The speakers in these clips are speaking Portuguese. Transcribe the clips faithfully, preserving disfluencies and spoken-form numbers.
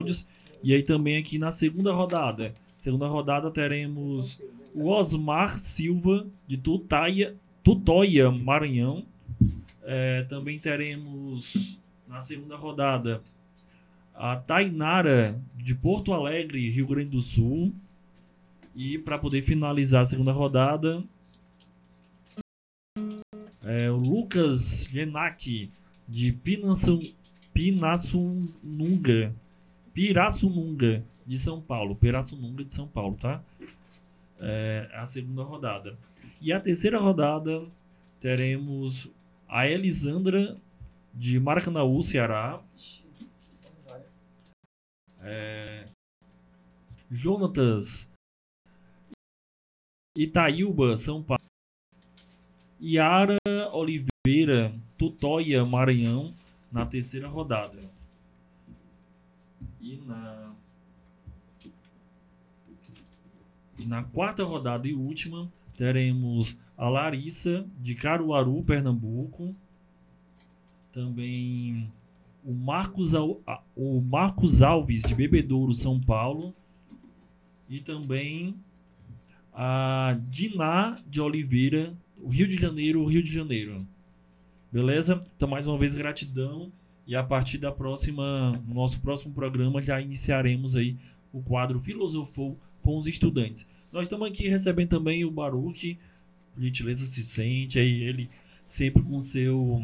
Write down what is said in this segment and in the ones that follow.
E aí também aqui na segunda rodada. Segunda rodada teremos o Osmar Silva, de Tutaia, Tutóia, Maranhão. É, também teremos na segunda rodada a Tainara, de Porto Alegre, Rio Grande do Sul. E para poder finalizar a segunda rodada, é o Lucas Genac, de Pinassu- Pinassununga, Pirassununga, de São Paulo. Pirassununga de São Paulo, tá? É a segunda rodada. E a terceira rodada teremos a Elisandra, de Maracanaú, Ceará. É, Jonatas, Itaíba, São Paulo. Yara Oliveira, Tutóia, Maranhão, na terceira rodada. E na, e na quarta rodada e última, teremos a Larissa, de Caruaru, Pernambuco. Também o Marcos, o Marcos Alves, de Bebedouro, São Paulo. E também a Diná de Oliveira, Rio de Janeiro, Rio de Janeiro. Beleza? Então, mais uma vez, gratidão. E a partir da próxima, no nosso próximo programa, já iniciaremos aí o quadro Filosofou com os estudantes. Nós estamos aqui recebendo também o Baruch, por gentileza, se sente aí, ele sempre com seu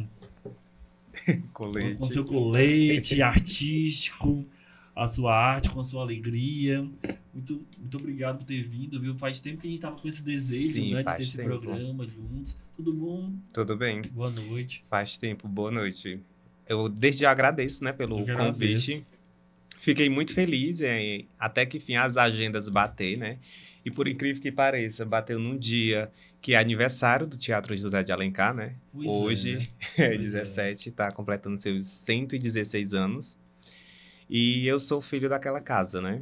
colete. com seu colete artístico, a sua arte, com a sua alegria. Muito, muito obrigado por ter vindo, viu? Faz tempo que a gente estava com esse desejo, Sim, né, de ter esse tempo. programa juntos. Tudo bom? Tudo bem. Boa noite. Faz tempo, boa noite. Eu desde já agradeço, né, pelo convite. Agradeço. Fiquei muito feliz, é, até que enfim as agendas bater, né? E por incrível que pareça, bateu num dia que é aniversário do Teatro José de Alencar, né? Pois Hoje, é, é dezessete, está completando seus cento e dezesseis anos. E eu sou filho daquela casa, né?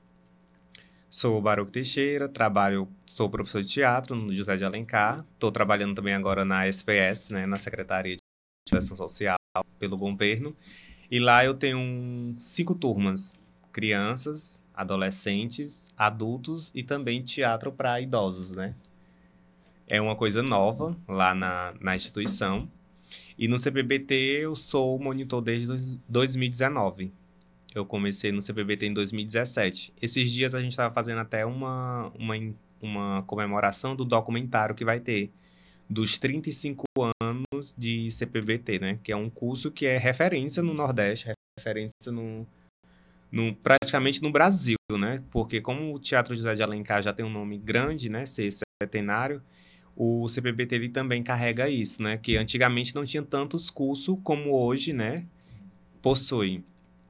Sou o Baruch Teixeira, trabalho, sou professor de teatro no José de Alencar. Estou trabalhando também agora na S P S, né, na Secretaria de Proteção Social pelo governo. E lá eu tenho um, cinco turmas, crianças, adolescentes, adultos e também teatro para idosos, né? É uma coisa nova lá na, na instituição. E no C P B T eu sou monitor desde dois mil e dezenove. Eu comecei no C P B T em dois mil e dezessete. Esses dias a gente estava fazendo até uma, uma, uma comemoração do documentário que vai ter, dos trinta e cinco anos de C P B T, né? Que é um curso que é referência no Nordeste, referência no, no, praticamente no Brasil, né? Porque como o Teatro José de Alencar já tem um nome grande, né? Ser centenário, o C P B T ele também carrega isso, né? Que antigamente não tinha tantos cursos como hoje, né? Possui.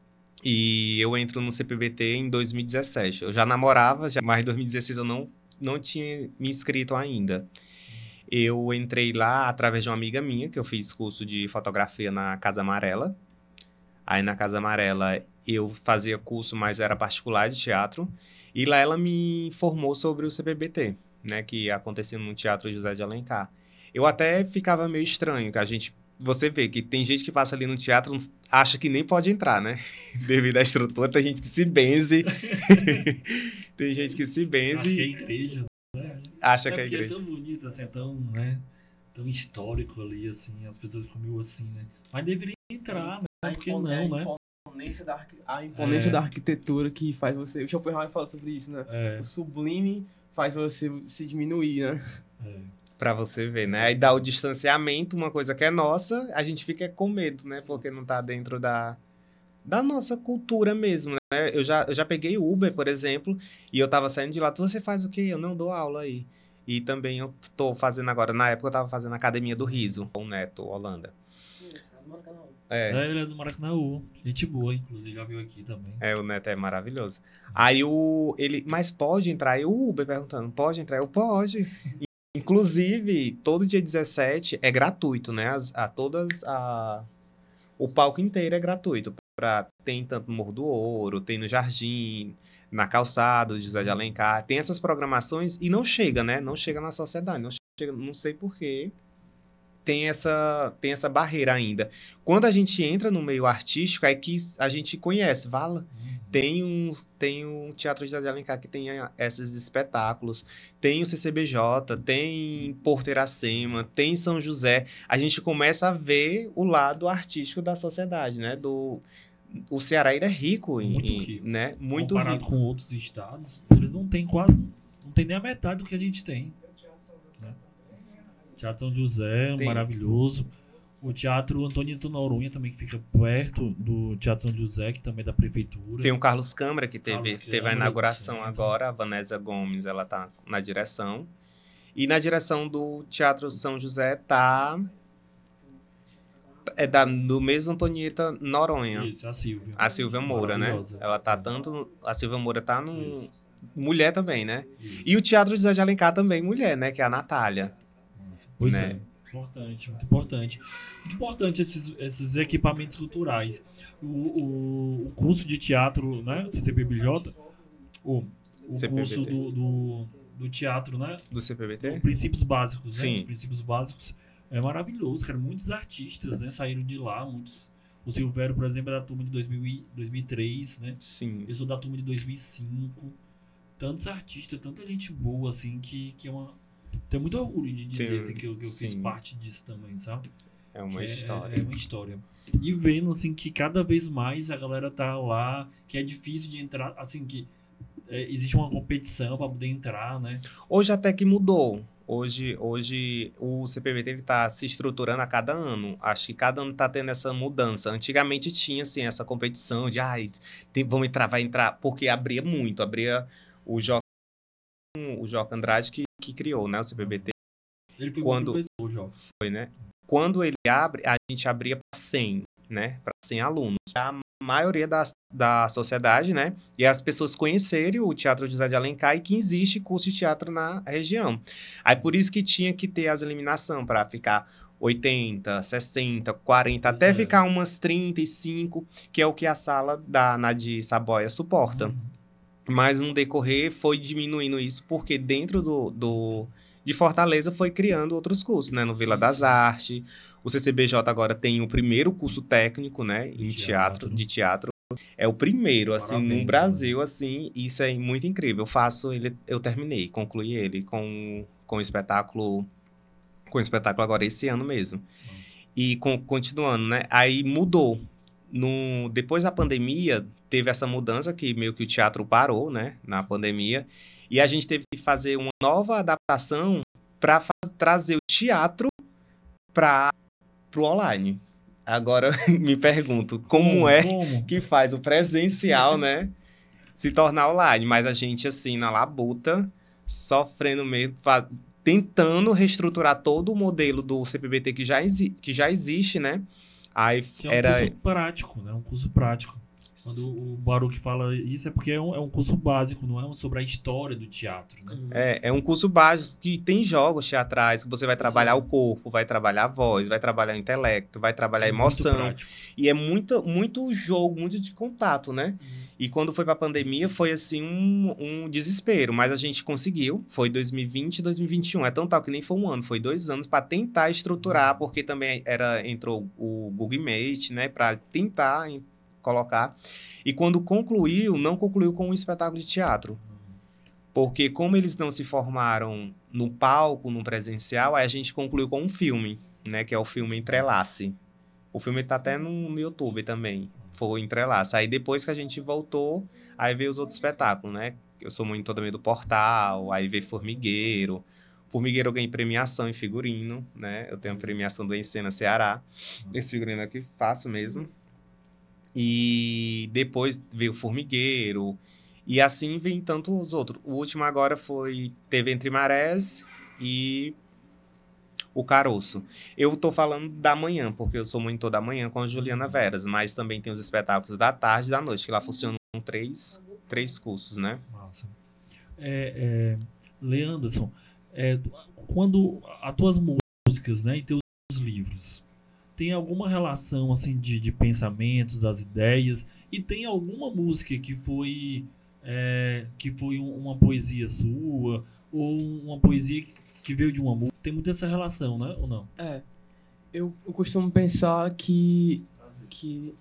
E eu entro no C P B T em dois mil e dezessete. Eu já namorava, já, mas em dois mil e dezesseis eu não, não tinha me inscrito ainda. Eu entrei lá através de uma amiga minha, que eu fiz curso de fotografia na Casa Amarela. Aí na Casa Amarela eu fazia curso, mas era particular de teatro. E lá ela me informou sobre o C P B T, né, que acontecia no Teatro José de Alencar. Eu até ficava meio estranho, que a gente... Você vê que tem gente que passa ali no teatro, acha que nem pode entrar, né? Devido à estrutura, tem gente que se benze. Tem gente que se benze. Acho que é igreja, né? Acha é que é igreja. É tão bonito, assim, é tão, né? Tão histórico ali, assim, as pessoas ficam meio assim, né? Mas deveria entrar, né? Por que não, né? Imponência da arqu... A imponência é. da arquitetura que faz você... O Schopenhauer fala sobre isso, né? É. O sublime faz você se diminuir, né? É. Pra você ver, né? Aí dá o distanciamento, uma coisa que é nossa, a gente fica com medo, né? Porque não tá dentro da, da nossa cultura mesmo, né? Eu já, eu já peguei Uber, por exemplo, e eu tava saindo de lá. Você faz o quê? Eu não dou aula aí. E também eu tô fazendo agora, na época eu tava fazendo a Academia do Riso, com o Neto, Holanda. É. é, ele é do Maracanaú. Gente boa, inclusive, já viu aqui também. É, o Neto é maravilhoso. Aí o... ele, mas pode entrar? E o Uber perguntando, pode entrar? Eu, pode. Inclusive, todo dia dezessete é gratuito, né? As, a, todas a... O palco inteiro é gratuito. Pra, tem tanto no Morro do Ouro, tem no Jardim, na Calçada, José de Alencar. Tem essas programações e não chega, né? Não chega na sociedade. Não chega, não sei porquê. tem essa, tem essa barreira ainda. Quando a gente entra no meio artístico, é que a gente conhece, Vala. Tem um, tem um Teatro José de Alencar que tem a- esses espetáculos, tem o C C B J, tem Porto Iracema, tem São José. A gente começa a ver o lado artístico da sociedade, né? Do, o Ceará, ele é rico, em, Muito em- rico. né? Muito Comparado rico. com outros estados, eles não têm quase, não tem nem a metade do que a gente tem. Né? Teatro São José, Tem. maravilhoso. O Teatro Antonito Noronha também, que fica perto do Teatro São José, que também é da prefeitura. Tem o Carlos Câmara, que teve, Carlos teve a Câmara, inauguração sim. agora, a Vanésia Gomes, ela tá na direção. E na direção do Teatro São José tá... É da, do mesmo Antonieta Noronha. Isso, a Silvia. A Silvia Moura, né? Maravilhosa. Ela tá tanto... A Silvia Moura tá no... Isso. Mulher também, né? Isso. E o Teatro José de Alencar também, mulher, né? Que é a Natália. Pois né? é. Importante, muito importante. Muito importante esses, esses equipamentos culturais. O, o, o curso de teatro, né? C C P B J, o, o C P B T. curso do, do, do teatro, né? Do C P B Os T? princípios básicos, né? Sim. Os princípios básicos é maravilhoso, cara. Muitos artistas, né? Saíram de lá, muitos. O Silvério, por exemplo, é da turma de dois mil e, dois mil e três, né? Sim. Eu sou da turma de dois mil e cinco. Tantos artistas, tanta gente boa, assim, que, que é uma. Tenho muito orgulho de dizer Tem- assim, que eu, que eu fiz sim. parte disso também, sabe? É uma Que história. É, é uma história. E vendo, assim, que cada vez mais a galera tá lá, que é difícil de entrar, assim, que é, existe uma competição para poder entrar, né? Hoje até que mudou. Hoje, hoje o C P B T está se estruturando a cada ano. Acho que cada ano está tendo essa mudança. Antigamente tinha assim, essa competição de ai, tem, vamos entrar, vai entrar, porque abria muito. Abria o Joca, o Joca Andrade que, que criou, né, o C P B T. Ele foi Quando- muito professor, Jó. Foi, né? Quando ele abre, a gente abria para cem, né? Para cem alunos. A maioria da, da sociedade, né? E as pessoas conhecerem o Teatro José de Alencar e que existe curso de teatro na região. Aí por isso que tinha que ter as eliminações para ficar oitenta, sessenta, quarenta, Pois até é. ficar umas trinta e cinco, que é o que a sala da Nadir Saboia suporta. Uhum. Mas no decorrer foi diminuindo isso, porque dentro do, do de Fortaleza foi criando outros cursos, né? No Vila Sim, das sim. Artes. O C C B J agora tem o primeiro curso técnico, né? De Em teatro, teatro. de teatro. É o primeiro, assim, Parabéns, no Brasil, assim, isso é muito incrível. Eu faço ele, eu terminei, concluí ele com, com o espetáculo, com o espetáculo agora esse ano mesmo. Nossa. E com- continuando, né? Aí mudou. No, depois da pandemia, teve essa mudança que meio que o teatro parou, né? Na pandemia. E a gente teve que fazer uma nova adaptação para trazer o teatro para o online. Agora me pergunto, como, é Como? que faz o presencial, né? Se tornar online? Mas a gente, assim, na labuta, sofrendo mesmo, fa- tentando reestruturar todo o modelo do C P B T que já, exi- que já existe, né? Aí Que é um era. curso prático, né? Um curso prático. Quando o Baruch fala isso é porque é um, é um curso básico, não é um sobre a história do teatro, né? É, é um curso básico que tem jogos teatrais, que você vai trabalhar o corpo, vai trabalhar a voz, vai trabalhar o intelecto, vai trabalhar a Muito emoção. prático. E é muito, muito jogo, muito de contato, né? E quando foi pra pandemia, foi assim um, um desespero, mas a gente conseguiu. Foi dois mil e vinte e dois mil e vinte e um. É tão tal que nem foi um ano, foi dois anos para tentar estruturar, porque também era entrou o Google Meet, né? Para tentar em- colocar. E quando concluiu, não concluiu com um espetáculo de teatro. Porque como eles não se formaram no palco, no presencial, aí a gente concluiu com um filme, né? Que é o filme Entrelace. O filme tá até no, no YouTube também. Foi o Entrelace. Aí depois que a gente voltou, aí veio os outros espetáculos, né? Eu sou muito também do Portal, aí veio Formigueiro. Formigueiro eu ganhei premiação em figurino, né? Eu tenho a premiação do Encena Ceará. Esse figurino aqui faço mesmo. E depois veio o Formigueiro. E assim vem tantos outros. O último agora foi teve Entre Marés e o Caroço. Eu tô falando da manhã, porque eu sou monitor da manhã com a Juliana Veras, mas também tem os espetáculos da tarde e da noite, que lá funcionam três, três cursos, né? Massa. É, é, Leanderson, é, quando as tuas músicas, né, e teus livros, tem alguma relação assim de, de pensamentos, das ideias, e tem alguma música que foi é, que foi um- uma poesia sua ou uma poesia que veio de uma música? Tem muito essa relação, né? Ou não? É. Eu, eu costumo pensar que... que...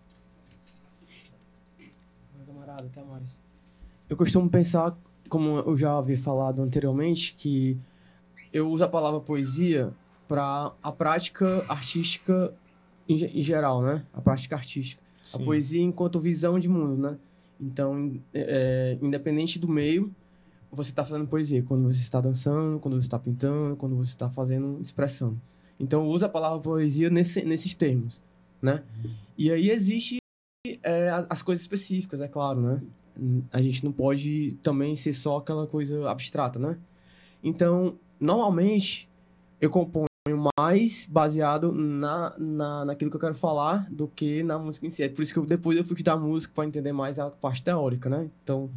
Meu camarada, até mais. Eu costumo pensar, como eu já havia falado anteriormente, que eu uso a palavra poesia para a prática artística em, ge- em geral, né? A prática artística. A Sim. poesia enquanto visão de mundo, né? Então, é, é, independente do meio, você está fazendo poesia. Quando você está dançando, quando você está pintando, quando você está fazendo expressão. Então, usa a palavra poesia nesse, nesses termos, né? E aí existe é, as, as coisas específicas, é claro, né? A gente não pode também ser só aquela coisa abstrata, né? Então, normalmente, eu componho mais baseado na, na, naquilo que eu quero falar do que na música em si. É por isso que eu, depois eu fui estudar música para entender mais a parte teórica, né? Então,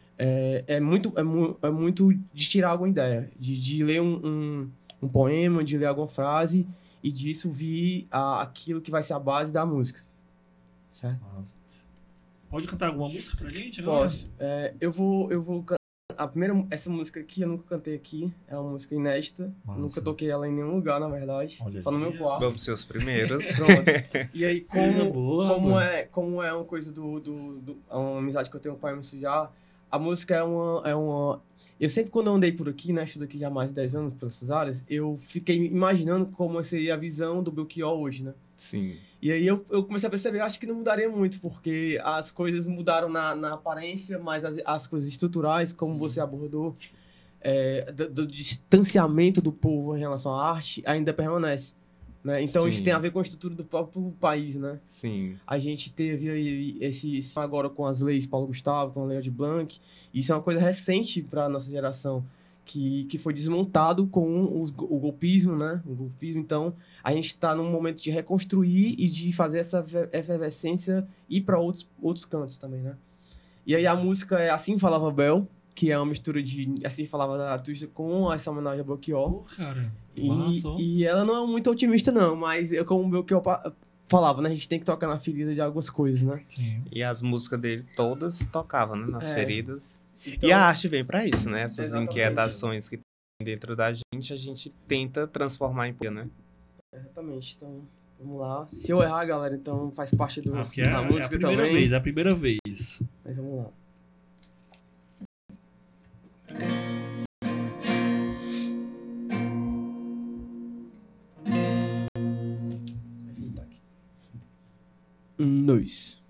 é, é, muito, é, mu é muito de tirar alguma ideia, de, de ler um, um, um poema, de ler alguma frase e disso vir a, aquilo que vai ser a base da música, certo? Nossa. Pode cantar alguma música pra gente agora? Posso. É, eu vou, eu vou can- a primeira, essa música aqui eu nunca cantei aqui, é uma música inédita, Massa. nunca toquei ela em nenhum lugar, na verdade, Olha só no aí. meu quarto. Vamos ser os primeiros. Pronto. E aí, Coisa como, boa, como, mano. é, como é uma coisa do, do, do... é uma amizade que eu tenho com a Emerson já, a música é uma, é uma... Eu sempre, quando eu andei por aqui, né, estudo aqui já há mais de dez anos por essas áreas, eu fiquei imaginando como seria a visão do Belchior hoje, né? Sim. E aí eu, eu comecei a perceber, acho que não mudaria muito, porque as coisas mudaram na, na aparência, mas as, as coisas estruturais, como Sim. você abordou, é, do, do distanciamento do povo em relação à arte, ainda permanece. Né? Então isso Sim. tem a ver com a estrutura do próprio país, né? Sim. A gente teve aí esse, esse agora com as leis Paulo Gustavo, com a Lei de Blanc, isso é uma coisa recente para a nossa geração, que, que foi desmontado com os, o golpismo, né? O golpismo, então a gente está num momento de reconstruir e de fazer essa efervescência ir para outros, outros cantos também, né? E aí a música é Assim Falava Bel, que é uma mistura de Assim Falava da Twista com essa homenagem a Belchior. Pô, cara. E, Massa, ó. e ela não é muito otimista, não, mas eu, como o Belchior pa- falava, né? A gente tem que tocar na ferida de algumas coisas, né? Sim. E as músicas dele todas tocavam, né? Nas É. feridas. Então, E a arte vem pra isso, né? Essas Exatamente. inquietações que tem dentro da gente, a gente tenta transformar em poesia, né? Exatamente. Então, vamos lá. Se eu errar, galera, então faz parte do, Ah, porque da é, é a música primeira também. vez, é a primeira vez. Mas vamos lá. Um, dois.